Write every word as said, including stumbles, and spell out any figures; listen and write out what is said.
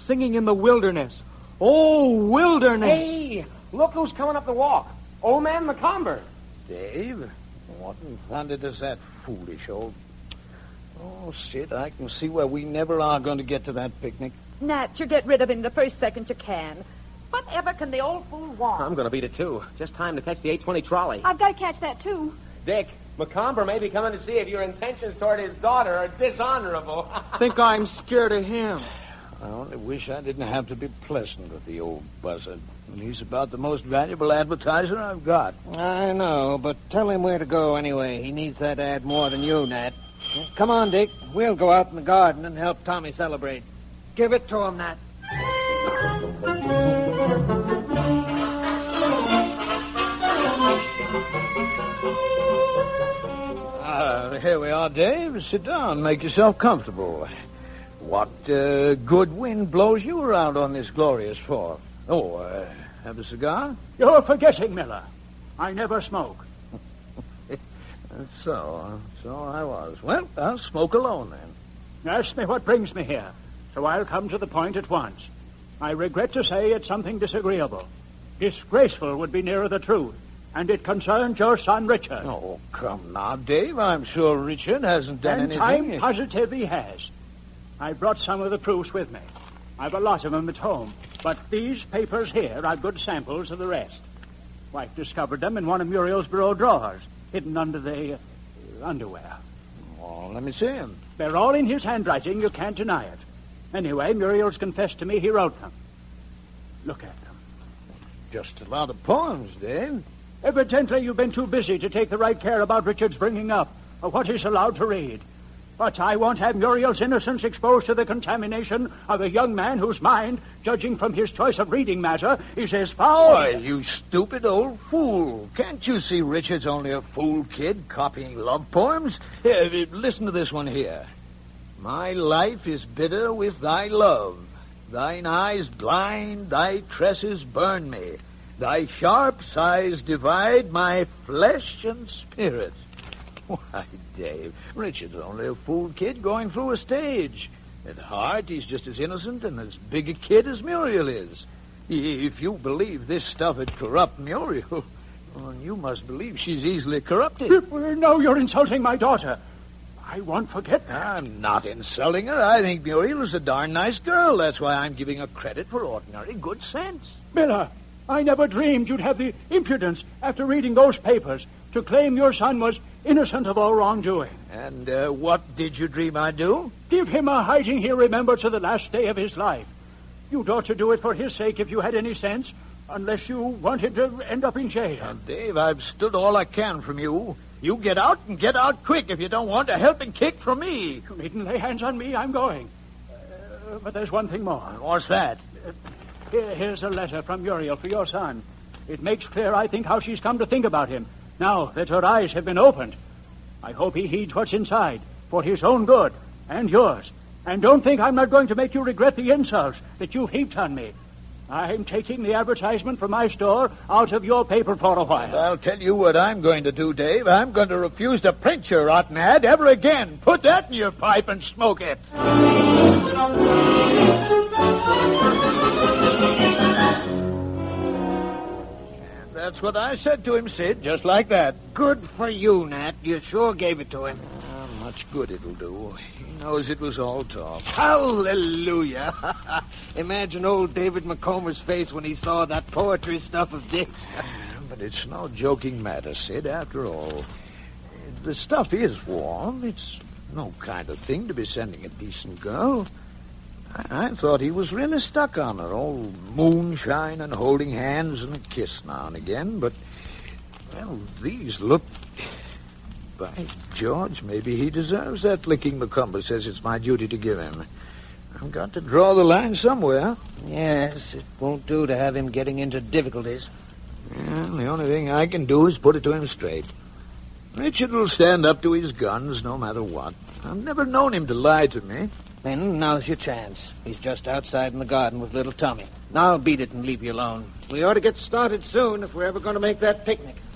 singing in the wilderness. Oh, wilderness! Hey, look who's coming up the walk. Old Man Macomber. Dave, what in thunder does that foolish old... Oh, Sid, I can see where we never are going to get to that picnic. Nat, you get rid of him the first second you can. Whatever can the old fool want? I'm going to beat it, too. Just time to catch the eight twenty trolley. I've got to catch that, too. Dick, Macomber may be coming to see if your intentions toward his daughter are dishonorable. Think I'm scared of him. I only wish I didn't have to be pleasant with the old buzzard. He's about the most valuable advertiser I've got. I know, but tell him where to go anyway. He needs that ad more than you, Nat. Come on, Dick. We'll go out in the garden and help Tommy celebrate. Give it to him, Nat. Ah, here we are, Dave. Sit down. Make yourself comfortable. What uh, good wind blows you around on this glorious fall? Oh, uh, have a cigar? You're forgetting, Miller. I never smoke. That's so. So I was. Well, I'll smoke alone, then. Ask me what brings me here, so I'll come to the point at once. I regret to say it's something disagreeable. Disgraceful would be nearer the truth, and it concerns your son, Richard. Oh, come now, Dave. I'm sure Richard hasn't done and anything. I'm positive he has. I brought some of the proofs with me. I've a lot of them at home, but these papers here are good samples of the rest. Wife discovered them in one of Muriel's bureau drawers, hidden under the uh, underwear. Oh, let me see them. They're all in his handwriting. You can't deny it. Anyway, Muriel's confessed to me he wrote them. Look at them. Just a lot of poems, Dave. Evidently, you've been too busy to take the right care about Richard's bringing up or what he's allowed to read. But I won't have Muriel's innocence exposed to the contamination of a young man whose mind, judging from his choice of reading matter, is as foul... Why, you stupid old fool. Can't you see Richard's only a fool kid copying love poems? Here, listen to this one here. My life is bitter with thy love. Thine eyes blind, thy tresses burn me. Thy sharp sighs divide my flesh and spirit. Why, Dave, Richard's only a fool kid going through a stage. At heart, he's just as innocent and as big a kid as Muriel is. If you believe this stuff would corrupt Muriel, well, you must believe she's easily corrupted. No, you're insulting my daughter. I won't forget that. I'm not insulting her. I think Muriel is a darn nice girl. That's why I'm giving her credit for ordinary good sense. Miller, I never dreamed you'd have the impudence, after reading those papers, to claim your son was innocent of all wrongdoing. And uh, what did you dream I'd do? Give him a hiding he'll remember to the last day of his life. You'd ought to do it for his sake if you had any sense, unless you wanted to end up in jail. Now, Dave, I've stood all I can from you. You get out and get out quick if you don't want a helping kick from me. You needn't lay hands on me. I'm going. Uh, but there's one thing more. What's that? Uh, here, here's a letter from Muriel for your son. It makes clear, I think, how she's come to think about him, now that her eyes have been opened. I hope he heeds what's inside, for his own good and yours. And don't think I'm not going to make you regret the insults that you've heaped on me. I'm taking the advertisement from my store out of your paper for a while. And I'll tell you what I'm going to do, Dave. I'm going to refuse to print your rotten ad ever again. Put that in your pipe and smoke it. That's what I said to him, Sid, just like that. Good for you, Nat. You sure gave it to him. How much good it'll do. He knows it was all talk. Hallelujah. Imagine old David Macomber's face when he saw that poetry stuff of Dick's. But it's no joking matter, Sid, after all. The stuff is warm. It's no kind of thing to be sending a decent girl. I, I thought he was really stuck on her, all moonshine and holding hands and a kiss now and again. But, well, these look... By George, maybe he deserves that licking Macomber says it's my duty to give him. I've got to draw the line somewhere. Yes, it won't do to have him getting into difficulties. Well, the only thing I can do is put it to him straight. Richard will stand up to his guns no matter what. I've never known him to lie to me. Then now's your chance. He's just outside in the garden with little Tommy. Now I'll beat it and leave you alone. We ought to get started soon if we're ever going to make that picnic.